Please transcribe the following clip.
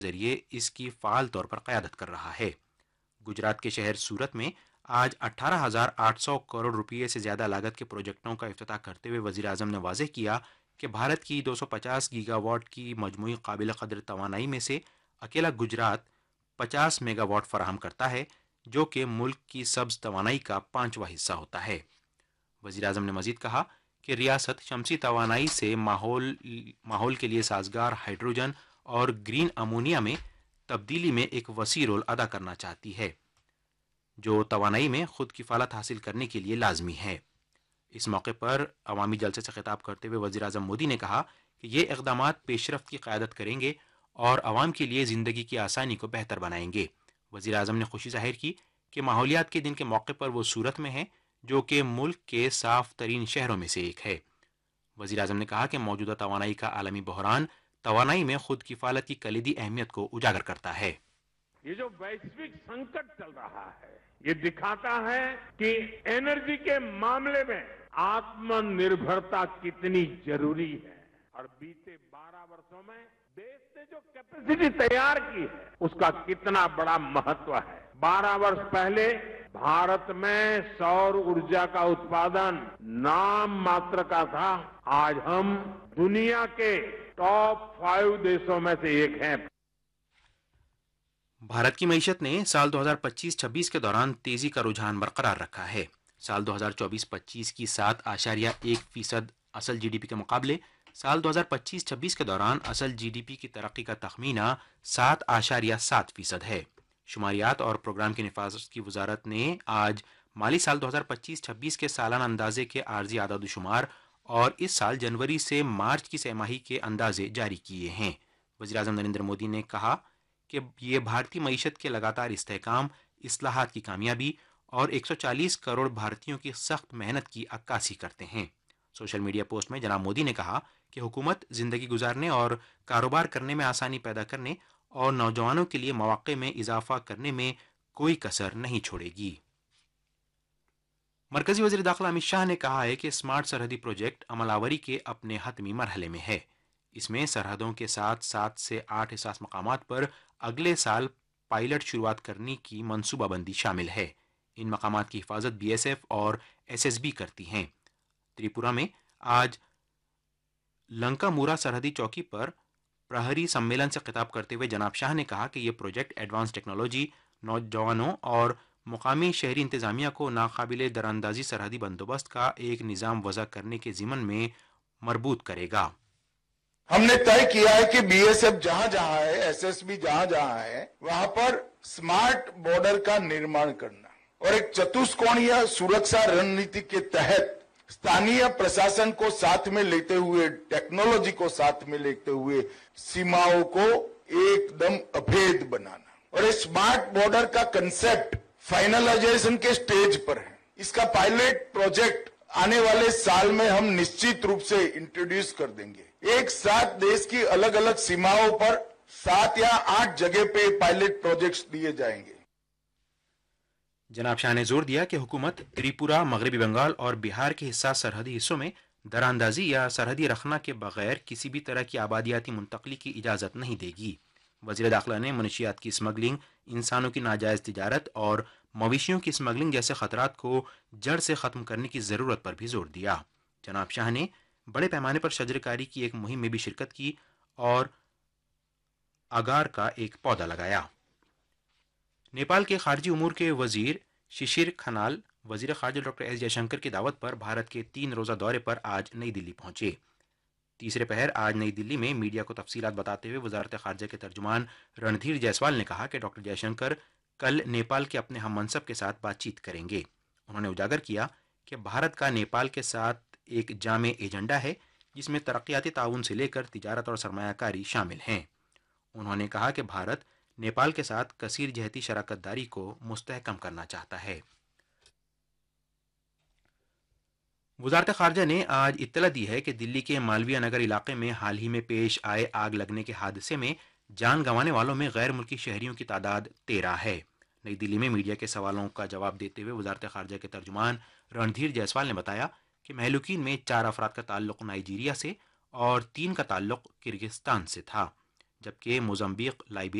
ذریعے اس کی فعال طور پر قیادت کر رہا ہے۔ گجرات کے شہر سورت میں آج 18,800 کروڑ روپے سے زیادہ لاگت کے پروجیکٹوں کا افتتاح کرتے ہوئے وزیر اعظم نے واضح کیا کہ بھارت کی 250 گیگا واٹ کی مجموعی قابل قدر توانائی میں سے اکیلا گجرات 50 میگا واٹ فراہم کرتا ہے، جو کہ ملک کی سبز توانائی کا 5واں حصہ ہوتا ہے۔ وزیر اعظم نے مزید کہا کہ ریاست شمسی توانائی سے ماحول کے لیے سازگار ہائیڈروجن اور گرین امونیا میں تبدیلی میں ایک وسیع رول ادا کرنا چاہتی ہے، جو توانائی میں خود کفالت حاصل کرنے کے لیے لازمی ہے۔ اس موقع پر عوامی جلسے سے خطاب کرتے ہوئے وزیر اعظم مودی نے کہا کہ یہ اقدامات پیش رفت کی قیادت کریں گے اور عوام کے لیے زندگی کی آسانی کو بہتر بنائیں گے۔ وزیر اعظم نے خوشی ظاہر کی کہ ماحولیات کے دن کے موقع پر وہ سورت میں ہیں، جو کہ ملک کے صاف ترین شہروں میں سے ایک ہے۔ وزیر اعظم نے کہا کہ موجودہ توانائی کا عالمی بحران توانائی میں خود کفالت کی کلیدی اہمیت کو اجاگر کرتا ہے۔ یہ جو ویشوک سنکٹ چل رہا ہے، یہ دکھاتا ہے کہ انرجی کے معاملے میں آتم نربھرتا کتنی ضروری ہے، اور بیتے 12 برسوں میں دیش نے جو کیپیسٹی تیار کی ہے اس کا کتنا بڑا مہتو ہے۔ 12 برس پہلے بھارت میں سور ارجا کا اتپادن نام ماتر کا تھا، آج ہم دنیا کے ٹاپ 5 دیشوں میں سے ایک ہیں۔ بھارت کی معیشت نے سال 2025-26 کے دوران تیزی کا رجحان برقرار رکھا ہے۔ سال 2024-25 کی 7.1% اصل جی ڈی پی کے مقابلے سال 2025-26 کے دوران اصل جی ڈی پی کی ترقی کا تخمینہ 7.7% ہے۔ شماریات اور پروگرام کے نفاذ کی وزارت نے آج مالی سال 2025-26 کے سالانہ اندازے کے عارضی اعداد و شمار اور اس سال جنوری سے مارچ کی سہ ماہی کے اندازے جاری کیے ہیں۔ وزیر اعظم نریندر مودی نے کہا کہ یہ بھارتی معیشت کے لگاتار استحکام، اصلاحات کی کامیابی اور 140 کروڑ بھارتیوں کی سخت محنت کی عکاسی کرتے ہیں۔ سوشل میڈیا پوسٹ میں جناب مودی نے کہا کہ حکومت زندگی گزارنے اور کاروبار کرنے میں آسانی پیدا کرنے اور نوجوانوں کے لیے مواقع میں اضافہ کرنے میں کوئی کسر نہیں چھوڑے گی۔ مرکزی وزیر داخلہ امت شاہ نے کہا ہے کہ اسمارٹ سرحدی پروجیکٹ عمل آوری کے اپنے حتمی مرحلے میں ہے۔ اس میں سرحدوں کے ساتھ 7 سے 8 حساس مقامات پر اگلے سال پائلٹ شروعات کرنے کی منصوبہ بندی شامل ہے۔ ان مقامات کی حفاظت بی ایس ایف اور ایس ایس بی کرتی ہیں۔ تریپورہ میں آج لنکا مورا سرحدی چوکی پر پرہری سمیلن سے خطاب کرتے ہوئے جناب شاہ نے کہا کہ یہ پروجیکٹ ایڈوانس ٹیکنالوجی، نوجوانوں اور مقامی شہری انتظامیہ کو ناقابل دراندازی سرحدی بندوبست کا ایک نظام وضع کرنے کے ضمن میں مربوط کرے گا۔ ہم نے طے کیا ہے کہ بی ایس ایف جہاں جہاں ہے، ایس ایس بی جہاں جہاں ہے، وہاں پر سمارٹ بارڈر کا نرمان کرنا اور ایک چتوشکونیہ سرکشا رننیتی کے تحت स्थानीय प्रशासन को साथ में लेते हुए, टेक्नोलॉजी को साथ में लेते हुए सीमाओं को एकदम अभेद बनाना। और इस स्मार्ट बॉर्डर का कंसेप्ट फाइनलाइजेशन के स्टेज पर है। इसका पायलट प्रोजेक्ट आने वाले साल में हम निश्चित रूप से इंट्रोड्यूस कर देंगे। एक साथ देश की अलग अलग सीमाओं पर 7 या 8 जगह पे पायलट प्रोजेक्ट्स दिए जाएंगे। جناب شاہ نے زور دیا کہ حکومت تریپورہ، مغربی بنگال اور بہار کے حصہ سرحدی حصوں میں دراندازی یا سرحدی رخنا کے بغیر کسی بھی طرح کی آبادیاتی منتقلی کی اجازت نہیں دے گی۔ وزیر داخلہ نے منشیات کی اسمگلنگ، انسانوں کی ناجائز تجارت اور مویشیوں کی اسمگلنگ جیسے خطرات کو جڑ سے ختم کرنے کی ضرورت پر بھی زور دیا۔ جناب شاہ نے بڑے پیمانے پر شجرکاری کی ایک مہم میں بھی شرکت کی اور اگار کا ایک پودا لگایا۔ نیپال کے خارجی امور کے وزیر ششیر کھنال وزیر خارجہ ڈاکٹر ایس جے شنکر کی دعوت پر بھارت کے 3 روزہ دورے پر آج نئی دلی پہنچے۔ تیسرے پہر آج نئی دلی میں میڈیا کو تفصیلات بتاتے ہوئے وزارت خارجہ کے ترجمان رندھیر جیسوال نے کہا کہ ڈاکٹر جے شنکر کل نیپال کے اپنے ہم منصب کے ساتھ بات چیت کریں گے۔ انہوں نے اجاگر کیا کہ بھارت کا نیپال کے ساتھ ایک جامع ایجنڈا ہے جس میں ترقیاتی تعاون سے لے کر تجارت اور سرمایہ کاری شامل ہیں۔ انہوں نے کہا کہ بھارت نیپال کے ساتھ کثیر جہتی شراکت داری کو مستحکم کرنا چاہتا ہے۔ وزارت خارجہ نے آج اطلاع دی ہے کہ دلی کے مالویہ نگر علاقے میں حال ہی میں پیش آئے آگ لگنے کے حادثے میں جان گنوانے والوں میں غیر ملکی شہریوں کی تعداد 13 ہے۔ نئی دلی میں میڈیا کے سوالوں کا جواب دیتے ہوئے وزارت خارجہ کے ترجمان رندھیر جیسوال نے بتایا کہ مہلوکین میں 4 افراد کا تعلق نائجیریا سے اور 3 کا تعلق کرغزستان سے تھا، जबकि मोज़ाम्बिक, लाइबेरिया